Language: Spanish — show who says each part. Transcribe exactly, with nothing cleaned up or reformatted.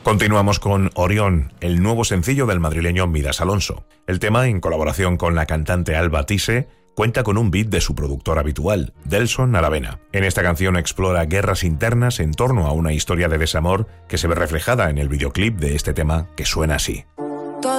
Speaker 1: Continuamos con Orión, el nuevo sencillo del madrileño Midas Alonso. El tema, en colaboración con la cantante Alba Tise, cuenta con un beat de su productor habitual, Delson Aravena. En esta canción explora guerras internas en torno a una historia de desamor que se ve reflejada en el videoclip de este tema, que suena así.